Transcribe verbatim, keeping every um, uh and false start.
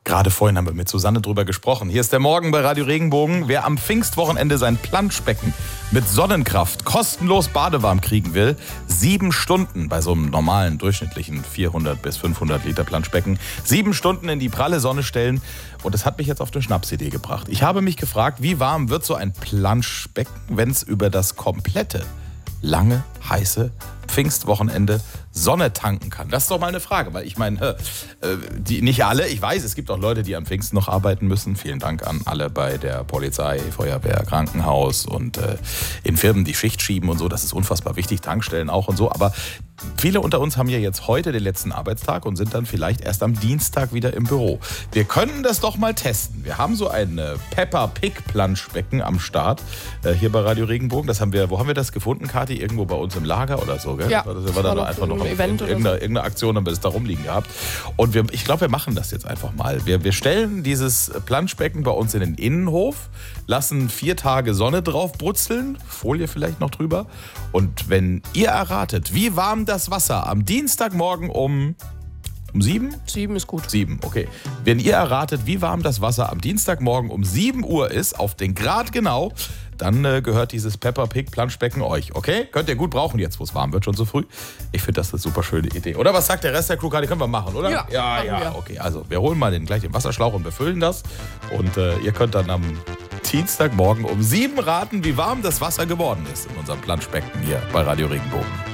Gerade vorhin haben wir mit Susanne drüber gesprochen. Hier ist der Morgen bei Radio Regenbogen. Wer am Pfingstwochenende sein Planschbecken mit Sonnenkraft kostenlos badewarm kriegen will, sieben Stunden bei so einem normalen, durchschnittlichen vierhundert bis fünfhundert Liter Planschbecken, sieben Stunden in die pralle Sonne stellen. Und das hat mich jetzt auf eine Schnapsidee gebracht. Ich habe mich gefragt, wie warm wird so ein Planschbecken, wenn es über das komplette, lange, heiße Pfingstwochenende Sonne tanken kann? Das ist doch mal eine Frage, weil ich meine, äh, die, nicht alle, ich weiß, es gibt auch Leute, die am Pfingsten noch arbeiten müssen. Vielen Dank an alle bei der Polizei, Feuerwehr, Krankenhaus und äh, in Firmen, die Schicht schieben und so. Das ist unfassbar wichtig, Tankstellen auch und so. Aber viele unter uns haben ja jetzt heute den letzten Arbeitstag und sind dann vielleicht erst am Dienstag wieder im Büro. Wir können das doch mal testen. Wir haben so ein äh, Peppa Pig Planschbecken am Start, äh, hier bei Radio Regenbogen. Das haben wir, wo haben wir das gefunden, Kathi? Irgendwo bei uns im Lager oder so, gell? Ja, das war, das war dann einfach noch ein Event oder irgendeine, so. irgendeine Aktion, haben wir es da rumliegen gehabt. Und wir, ich glaube, wir machen das jetzt einfach mal. Wir, wir stellen dieses Planschbecken bei uns in den Innenhof, lassen vier Tage Sonne drauf brutzeln, Folie vielleicht noch drüber. Und wenn ihr erratet, wie warm das Wasser am Dienstagmorgen um... Um sieben? Sieben ist gut. Sieben, okay. Wenn ihr erratet, wie warm das Wasser am Dienstagmorgen um sieben Uhr ist, auf den Grad genau, dann äh, gehört dieses Peppa Pig Planschbecken euch, okay? Könnt ihr gut brauchen jetzt, wo es warm wird, schon so früh. Ich finde das eine super schöne Idee. Oder was sagt der Rest der Crew? Die können wir machen, oder? Ja, ja, ja. wir. Okay, also wir holen mal den, gleich den Wasserschlauch und befüllen das. Und äh, ihr könnt dann am Dienstagmorgen um sieben raten, wie warm das Wasser geworden ist in unserem Planschbecken hier bei Radio Regenbogen.